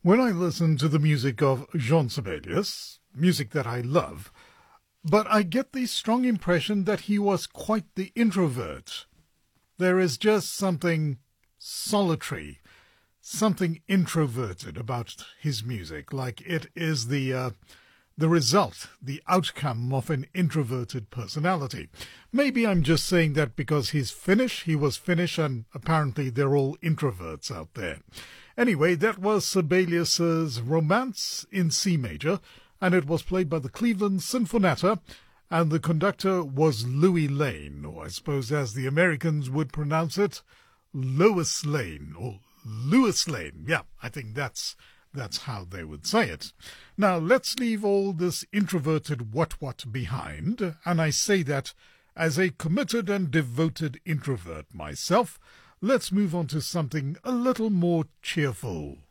When I listen to the music of Jean Sibelius, music that I love, but I get the strong impression that he was quite the introvert. There is just something solitary, something introverted about his music, like it is the result, the outcome of an introverted personality. Maybe I'm just saying that because he was Finnish, and apparently they're all introverts out there. Anyway, that was Sibelius's Romance in C major, and it was played by the Cleveland Sinfonetta, and the conductor was Louis Lane, or I suppose as the Americans would pronounce it, Lois Lane, or Louis Lane. Yeah, I think that's how they would say it. Now, let's leave all this introverted what behind, and I say that as a committed and devoted introvert myself. Let's move on to something a little more cheerful.